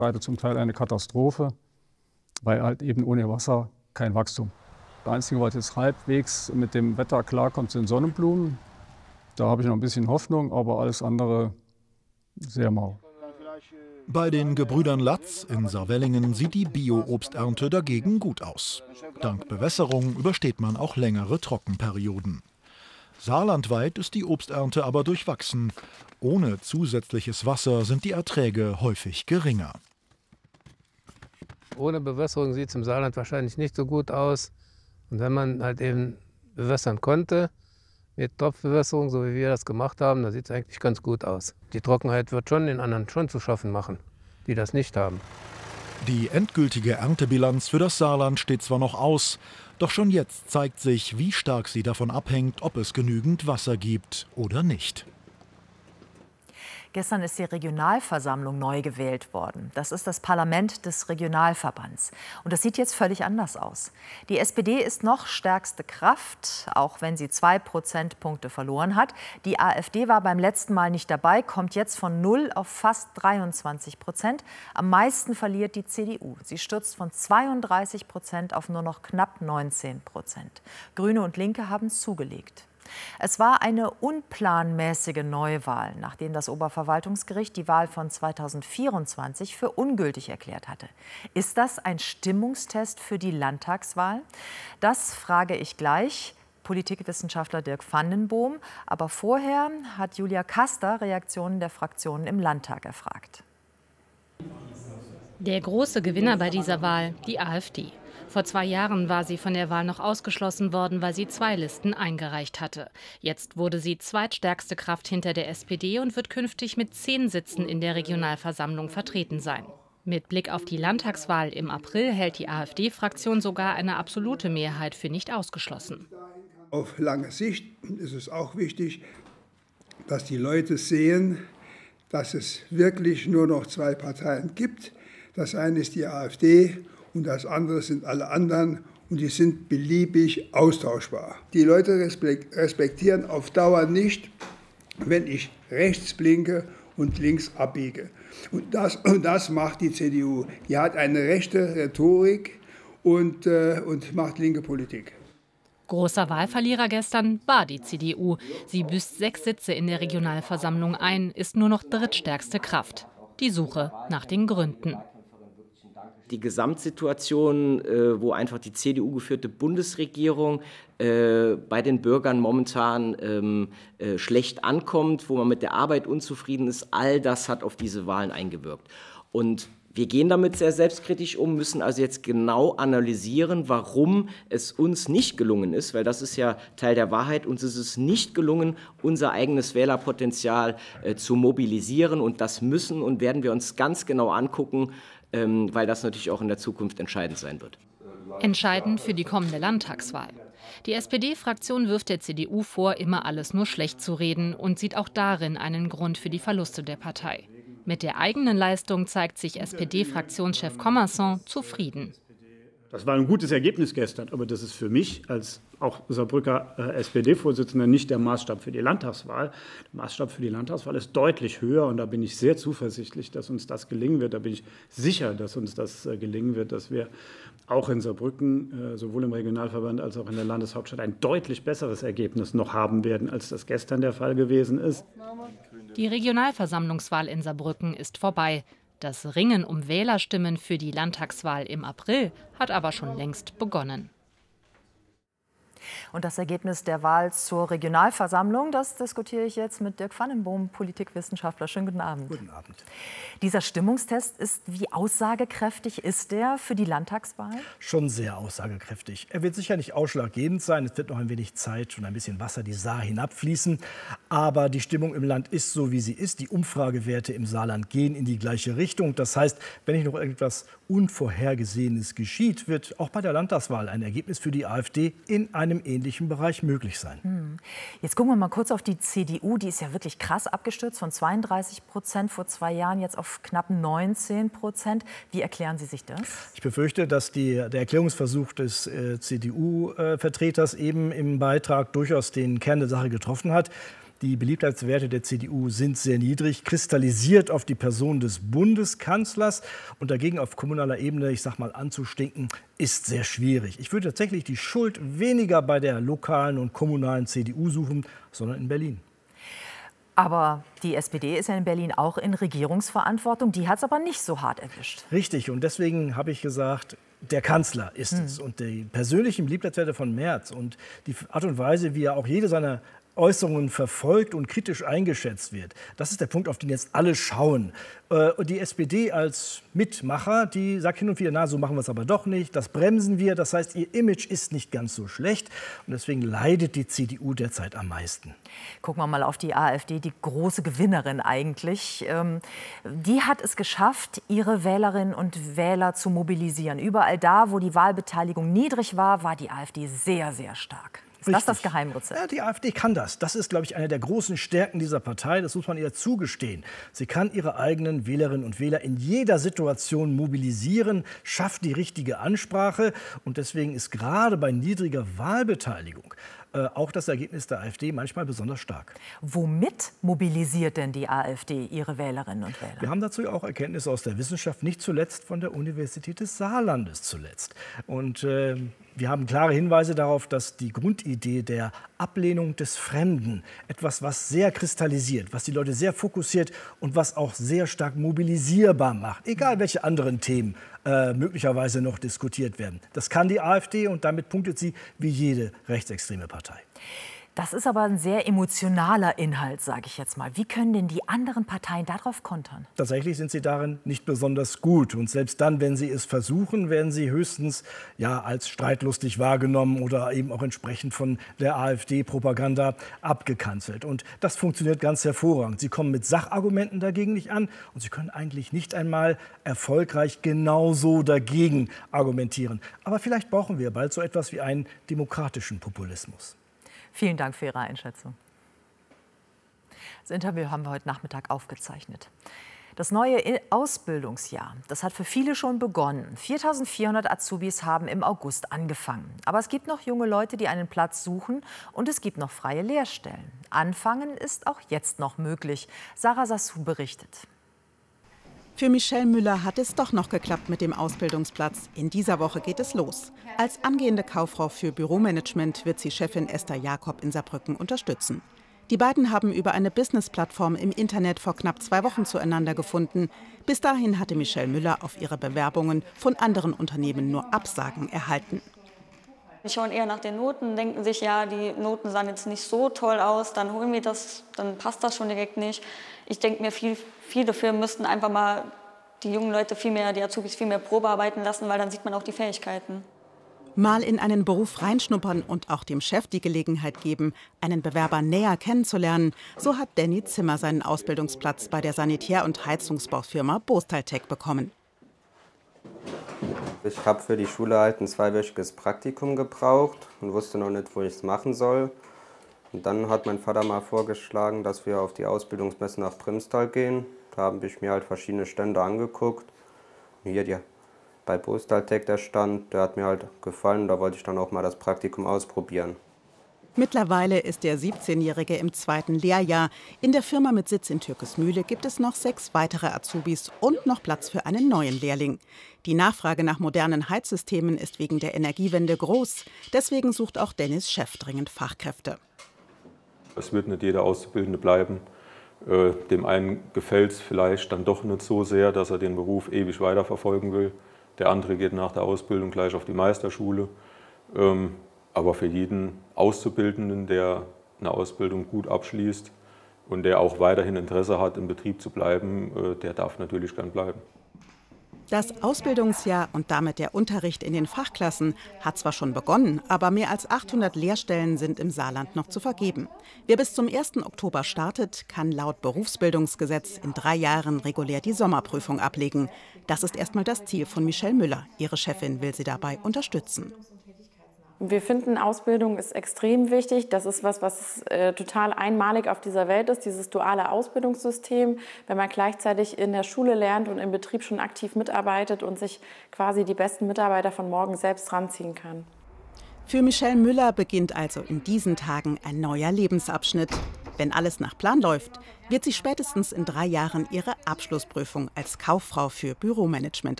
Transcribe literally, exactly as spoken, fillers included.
Beide zum Teil eine Katastrophe, weil halt eben ohne Wasser kein Wachstum. Das Einzige, was jetzt halbwegs mit dem Wetter klarkommt, sind Sonnenblumen. Da habe ich noch ein bisschen Hoffnung, aber alles andere sehr mau. Bei den Gebrüdern Latz in Saarwellingen sieht die Bio-Obsternte dagegen gut aus. Dank Bewässerung übersteht man auch längere Trockenperioden. Saarlandweit ist die Obsternte aber durchwachsen. Ohne zusätzliches Wasser sind die Erträge häufig geringer. Ohne Bewässerung sieht es im Saarland wahrscheinlich nicht so gut aus. Und wenn man halt eben bewässern konnte, mit Tropfbewässerung, so wie wir das gemacht haben, dann sieht es eigentlich ganz gut aus. Die Trockenheit wird schon den anderen schon zu schaffen machen, die das nicht haben. Die endgültige Erntebilanz für das Saarland steht zwar noch aus, doch schon jetzt zeigt sich, wie stark sie davon abhängt, ob es genügend Wasser gibt oder nicht. Gestern ist die Regionalversammlung neu gewählt worden. Das ist das Parlament des Regionalverbands. Und das sieht jetzt völlig anders aus. Die S P D ist noch stärkste Kraft, auch wenn sie zwei Prozentpunkte verloren hat. Die AfD war beim letzten Mal nicht dabei, kommt jetzt von null auf fast dreiundzwanzig Prozent. Am meisten verliert die C D U. Sie stürzt von zweiunddreißig Prozent auf nur noch knapp neunzehn Prozent. Grüne und Linke haben zugelegt. Es war eine unplanmäßige Neuwahl, nachdem das Oberverwaltungsgericht die Wahl von zweitausendvierundzwanzig für ungültig erklärt hatte. Ist das ein Stimmungstest für die Landtagswahl? Das frage ich gleich Politikwissenschaftler Dirk Vandenboom. Aber vorher hat Julia Kaster Reaktionen der Fraktionen im Landtag erfragt. Der große Gewinner bei dieser Wahl, die AfD. Vor zwei Jahren war sie von der Wahl noch ausgeschlossen worden, weil sie zwei Listen eingereicht hatte. Jetzt wurde sie zweitstärkste Kraft hinter der S P D und wird künftig mit zehn Sitzen in der Regionalversammlung vertreten sein. Mit Blick auf die Landtagswahl im April hält die AfD-Fraktion sogar eine absolute Mehrheit für nicht ausgeschlossen. Auf lange Sicht ist es auch wichtig, dass die Leute sehen, dass es wirklich nur noch zwei Parteien gibt. Das eine ist die AfD. Und das andere sind alle anderen und die sind beliebig austauschbar. Die Leute respektieren auf Dauer nicht, wenn ich rechts blinke und links abbiege. Und das, und das macht die C D U. Die hat eine rechte Rhetorik und, äh, und macht linke Politik. Großer Wahlverlierer gestern war die C D U. Sie büßt sechs Sitze in der Regionalversammlung ein, ist nur noch drittstärkste Kraft. Die Suche nach den Gründen. Die Gesamtsituation, äh, wo einfach die C D U-geführte Bundesregierung äh, bei den Bürgern momentan ähm, äh, schlecht ankommt, wo man mit der Arbeit unzufrieden ist, all das hat auf diese Wahlen eingewirkt. Und wir gehen damit sehr selbstkritisch um, müssen also jetzt genau analysieren, warum es uns nicht gelungen ist, weil das ist ja Teil der Wahrheit, uns ist es nicht gelungen, unser eigenes Wählerpotenzial äh, zu mobilisieren. Und das müssen und werden wir uns ganz genau angucken, ähm, weil das natürlich auch in der Zukunft entscheidend sein wird. Entscheidend für die kommende Landtagswahl. Die S P D-Fraktion wirft der C D U vor, immer alles nur schlecht zu reden und sieht auch darin einen Grund für die Verluste der Partei. Mit der eigenen Leistung zeigt sich S P D-Fraktionschef Commerson zufrieden. Das war ein gutes Ergebnis gestern, aber das ist für mich als auch Saarbrücker äh, S P D-Vorsitzender nicht der Maßstab für die Landtagswahl. Der Maßstab für die Landtagswahl ist deutlich höher und da bin ich sehr zuversichtlich, dass uns das gelingen wird. Da bin ich sicher, dass uns das äh, gelingen wird, dass wir auch in Saarbrücken, äh, sowohl im Regionalverband als auch in der Landeshauptstadt, ein deutlich besseres Ergebnis noch haben werden, als das gestern der Fall gewesen ist. Die Regionalversammlungswahl in Saarbrücken ist vorbei. Das Ringen um Wählerstimmen für die Landtagswahl im April hat aber schon längst begonnen. Und das Ergebnis der Wahl zur Regionalversammlung, das diskutiere ich jetzt mit Dirk Vandenboom, Politikwissenschaftler. Schönen guten Abend. Guten Abend. Dieser Stimmungstest, ist, wie aussagekräftig ist der für die Landtagswahl? Schon sehr aussagekräftig. Er wird sicher nicht ausschlaggebend sein. Es wird noch ein wenig Zeit und ein bisschen Wasser die Saar hinabfließen. Aber die Stimmung im Land ist so, wie sie ist. Die Umfragewerte im Saarland gehen in die gleiche Richtung. Das heißt, wenn nicht noch irgendwas Unvorhergesehenes geschieht, wird auch bei der Landtagswahl ein Ergebnis für die AfD in einem ähnlichen Bereich möglich sein. Hm. Jetzt gucken wir mal kurz auf die C D U. Die ist ja wirklich krass abgestürzt, von zweiunddreißig Prozent vor zwei Jahren jetzt auf knapp neunzehn Prozent. Wie erklären Sie sich das? Ich befürchte, dass die, der Erklärungsversuch des äh, C D U-Vertreters eben im Beitrag durchaus den Kern der Sache getroffen hat. Die Beliebtheitswerte der C D U sind sehr niedrig, kristallisiert auf die Person des Bundeskanzlers. Und dagegen auf kommunaler Ebene, ich sag mal, anzustinken, ist sehr schwierig. Ich würde tatsächlich die Schuld weniger bei der lokalen und kommunalen C D U suchen, sondern in Berlin. Aber die S P D ist ja in Berlin auch in Regierungsverantwortung. Die hat es aber nicht so hart erwischt. Richtig. Und deswegen habe ich gesagt, der Kanzler ist Hm. es. Und die persönlichen Beliebtheitswerte von Merz und die Art und Weise, wie er auch jede seiner Äußerungen verfolgt und kritisch eingeschätzt wird. Das ist der Punkt, auf den jetzt alle schauen. Und die S P D als Mitmacher, die sagt hin und wieder, na, so machen wir es aber doch nicht, das bremsen wir. Das heißt, ihr Image ist nicht ganz so schlecht. Und deswegen leidet die C D U derzeit am meisten. Gucken wir mal auf die AfD, die große Gewinnerin eigentlich. Die hat es geschafft, ihre Wählerinnen und Wähler zu mobilisieren. Überall da, wo die Wahlbeteiligung niedrig war, war die AfD sehr, sehr stark. Ist das das Geheimrezept? Ja, die AfD kann das. Das ist, glaube ich, eine der großen Stärken dieser Partei. Das muss man ihr zugestehen. Sie kann ihre eigenen Wählerinnen und Wähler in jeder Situation mobilisieren, schafft die richtige Ansprache. Und deswegen ist gerade bei niedriger Wahlbeteiligung äh, auch das Ergebnis der AfD manchmal besonders stark. Womit mobilisiert denn die AfD ihre Wählerinnen und Wähler? Wir haben dazu auch Erkenntnisse aus der Wissenschaft, nicht zuletzt von der Universität des Saarlandes zuletzt. Und äh, wir haben klare Hinweise darauf, dass die Grundidee der Ablehnung des Fremden, etwas, was sehr kristallisiert, was die Leute sehr fokussiert und was auch sehr stark mobilisierbar macht, egal welche anderen Themen äh, möglicherweise noch diskutiert werden. Das kann die AfD und damit punktet sie wie jede rechtsextreme Partei. Das ist aber ein sehr emotionaler Inhalt, sage ich jetzt mal. Wie können denn die anderen Parteien darauf kontern? Tatsächlich sind sie darin nicht besonders gut. Und selbst dann, wenn sie es versuchen, werden sie höchstens ja, als streitlustig wahrgenommen oder eben auch entsprechend von der AfD-Propaganda abgekanzelt. Und das funktioniert ganz hervorragend. Sie kommen mit Sachargumenten dagegen nicht an und sie können eigentlich nicht einmal erfolgreich genauso dagegen argumentieren. Aber vielleicht brauchen wir bald so etwas wie einen demokratischen Populismus. Vielen Dank für Ihre Einschätzung. Das Interview haben wir heute Nachmittag aufgezeichnet. Das neue Ausbildungsjahr, das hat für viele schon begonnen. viertausendvierhundert Azubis haben im August angefangen. Aber es gibt noch junge Leute, die einen Platz suchen und es gibt noch freie Lehrstellen. Anfangen ist auch jetzt noch möglich. Sarah Sassou berichtet. Für Michelle Müller hat es doch noch geklappt mit dem Ausbildungsplatz. In dieser Woche geht es los. Als angehende Kauffrau für Büromanagement wird sie Chefin Esther Jakob in Saarbrücken unterstützen. Die beiden haben über eine Business-Plattform im Internet vor knapp zwei Wochen zueinander gefunden. Bis dahin hatte Michelle Müller auf ihre Bewerbungen von anderen Unternehmen nur Absagen erhalten. Die schauen eher nach den Noten, denken sich, ja, die Noten sahen jetzt nicht so toll aus, dann holen wir das, dann passt das schon direkt nicht. Ich denke mir, viel, viele Firmen müssten einfach mal die jungen Leute viel mehr, die Azubis viel mehr Probe arbeiten lassen, weil dann sieht man auch die Fähigkeiten. Mal in einen Beruf reinschnuppern und auch dem Chef die Gelegenheit geben, einen Bewerber näher kennenzulernen. So hat Danny Zimmer seinen Ausbildungsplatz bei der Sanitär- und Heizungsbaufirma Bostaltec bekommen. Ich habe für die Schule halt ein zweiwöchiges Praktikum gebraucht und wusste noch nicht, wo ich es machen soll. Und dann hat mein Vater mal vorgeschlagen, dass wir auf die Ausbildungsmesse nach Primstal gehen. Da habe ich mir halt verschiedene Stände angeguckt. Hier die, bei Bostaltec der Stand, der hat mir halt gefallen. Da wollte ich dann auch mal das Praktikum ausprobieren. Mittlerweile ist der siebzehnjährige im zweiten Lehrjahr. In der Firma mit Sitz in Türkesmühle gibt es noch sechs weitere Azubis und noch Platz für einen neuen Lehrling. Die Nachfrage nach modernen Heizsystemen ist wegen der Energiewende groß. Deswegen sucht auch Dennis Chef dringend Fachkräfte. Es wird nicht jeder Auszubildende bleiben. Äh, dem einen gefällt es vielleicht dann doch nicht so sehr, dass er den Beruf ewig weiterverfolgen will. Der andere geht nach der Ausbildung gleich auf die Meisterschule. Ähm, aber für jeden Auszubildenden, der eine Ausbildung gut abschließt und der auch weiterhin Interesse hat, im Betrieb zu bleiben, äh, der darf natürlich gern bleiben. Das Ausbildungsjahr und damit der Unterricht in den Fachklassen hat zwar schon begonnen, aber mehr als achthundert Lehrstellen sind im Saarland noch zu vergeben. Wer bis zum ersten Oktober startet, kann laut Berufsbildungsgesetz in drei Jahren regulär die Sommerprüfung ablegen. Das ist erstmal das Ziel von Michelle Müller. Ihre Chefin will sie dabei unterstützen. Wir finden, Ausbildung ist extrem wichtig. Das ist was, was äh, total einmalig auf dieser Welt ist, dieses duale Ausbildungssystem. Wenn man gleichzeitig in der Schule lernt und im Betrieb schon aktiv mitarbeitet und sich quasi die besten Mitarbeiter von morgen selbst ranziehen kann. Für Michelle Müller beginnt also in diesen Tagen ein neuer Lebensabschnitt. Wenn alles nach Plan läuft, wird sie spätestens in drei Jahren ihre Abschlussprüfung als Kauffrau für Büromanagement